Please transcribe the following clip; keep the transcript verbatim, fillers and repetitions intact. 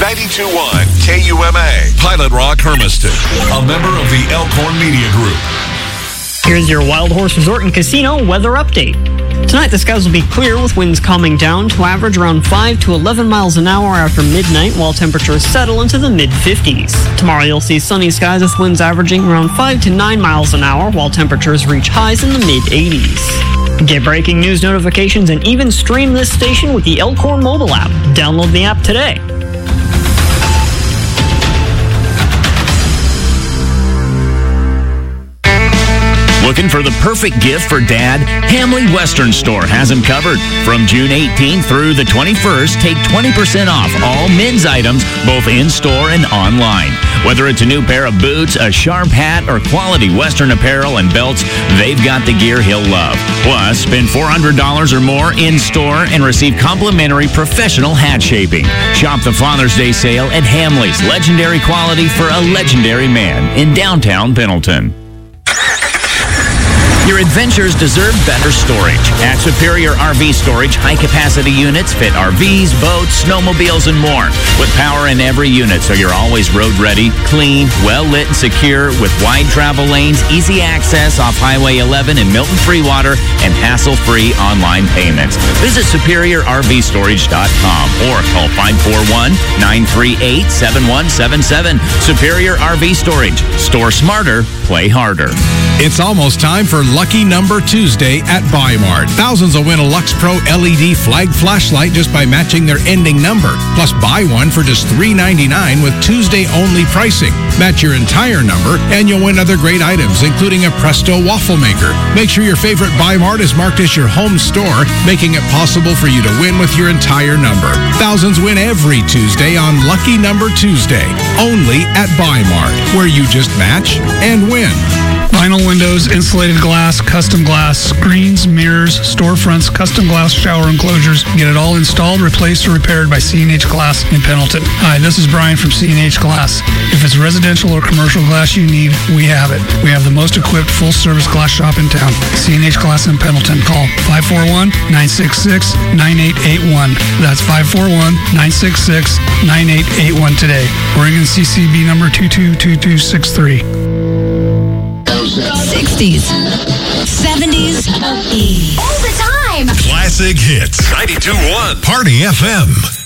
ninety-two point one K U M A, Pilot Rock, Hermiston, a member of the Elkhorn Media Group. Here's your Wild Horse Resort and Casino weather update. Tonight, the skies will be clear with winds calming down to average around five to eleven miles an hour after midnight, while temperatures settle into the mid fifties. Tomorrow, you'll see sunny skies with winds averaging around five to nine miles an hour, while temperatures reach highs in the mid eighties. Get breaking news notifications and even stream this station with the Elkhorn mobile app. Download the app today. Looking for the perfect gift for Dad? Hamley Western Store has him covered. From June eighteenth through the twenty-first, take twenty percent off all men's items, both in-store and online. Whether it's a new pair of boots, a sharp hat, or quality Western apparel and belts, they've got the gear he'll love. Plus, spend four hundred dollars or more in-store and receive complimentary professional hat shaping. Shop the Father's Day sale at Hamley's. Legendary quality for a legendary man in downtown Pendleton. Your adventures deserve better storage. At Superior R V Storage, high-capacity units fit R Vs, boats, snowmobiles, and more. With power in every unit, so you're always road-ready, clean, well-lit, and secure, with wide travel lanes, easy access off Highway eleven in Milton Freewater, and hassle-free online payments. Visit Superior R V Storage dot com or call five four one, nine three eight, seven one seven seven. Superior R V Storage. Store smarter, play harder. It's almost time for Lucky Number Tuesday at Bi-Mart. Thousands will win a Lux Pro L E D flag flashlight just by matching their ending number. Plus, buy one for just three ninety-nine with Tuesday-only pricing. Match your entire number, and you'll win other great items, including a Presto waffle maker. Make sure your favorite Bi-Mart is marked as your home store, making it possible for you to win with your entire number. Thousands win every Tuesday on Lucky Number Tuesday, only at Bi-Mart, where you just match and win. Vinyl windows, insulated glass, custom glass, screens, mirrors, storefronts, custom glass shower enclosures. Get it all installed, replaced, or repaired by C and H Glass in Pendleton. Hi, this is Brian from C and H Glass. If it's residential or commercial glass you need, we have it. We have the most equipped full-service glass shop in town. C and H Glass in Pendleton. Call five four one, nine six six, nine eight eight one. That's five four one, nine six six, nine eight eight one today. Oregon C C B number two two two two six three. sixties, seventies, all the time. Classic hits. ninety-two point one Party F M.